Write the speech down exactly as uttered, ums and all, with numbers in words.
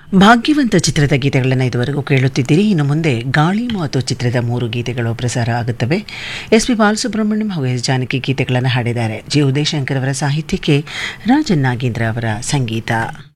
ಭಾಗ್ಯವಂತ ಚಿತ್ರದ ಗೀತೆಗಳನ್ನು ಇದುವರೆಗೂ ಕೇಳುತ್ತಿದ್ದೀರಿ. ಇನ್ನು ಮುಂದೆ ಗಾಳಿ ಮಾತು ಚಿತ್ರದ ಮೂರು ಗೀತೆಗಳು ಪ್ರಸಾರ ಆಗುತ್ತವೆ. ಎಸ್ ಪಿ ಬಾಲಸುಬ್ರಹ್ಮಣ್ಯಂ ಹಾಗೂ ಎಸ್ ಜಾನಕಿ ಗೀತೆಗಳನ್ನು ಹಾಡಿದ್ದಾರೆ. ಜಿ ಉದಯಶಂಕರ್ ಅವರ ಸಾಹಿತ್ಯಕ್ಕೆ ರಾಜನ್ ನಾಗೇಂದ್ರ ಅವರ ಸಂಗೀತ.